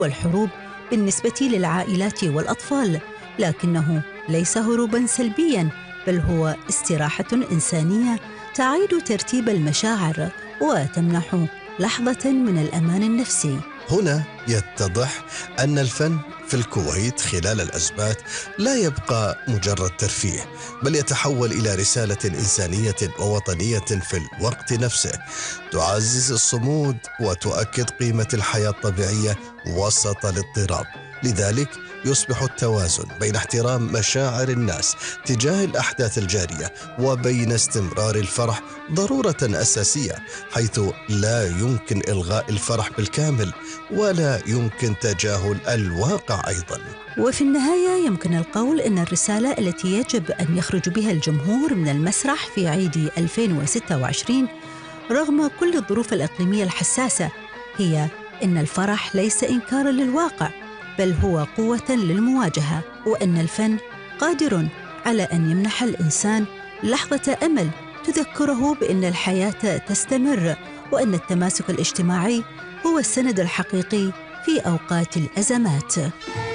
والحروب بالنسبة للعائلات والأطفال، لكنه ليس هروباً سلبياً، بل هو استراحة إنسانية تعيد ترتيب المشاعر وتمنح لحظة من الأمان النفسي. هنا يتضح أن الفن في الكويت خلال الأزمات لا يبقى مجرد ترفيه، بل يتحول إلى رسالة إنسانية ووطنية في الوقت نفسه، تعزز الصمود وتؤكد قيمة الحياة الطبيعية وسط الاضطراب. لذلك يصبح التوازن بين احترام مشاعر الناس تجاه الأحداث الجارية وبين استمرار الفرح ضرورة أساسية، حيث لا يمكن إلغاء الفرح بالكامل ولا يمكن تجاهل الواقع أيضا. وفي النهاية يمكن القول أن الرسالة التي يجب أن يخرج بها الجمهور من المسرح في عيد 2026 رغم كل الظروف الإقليمية الحساسة هي أن الفرح ليس إنكاراً للواقع، بل هو قوة للمواجهة، وأن الفن قادر على أن يمنح الإنسان لحظة أمل تذكره بأن الحياة تستمر، وأن التماسك الاجتماعي هو السند الحقيقي في أوقات الأزمات.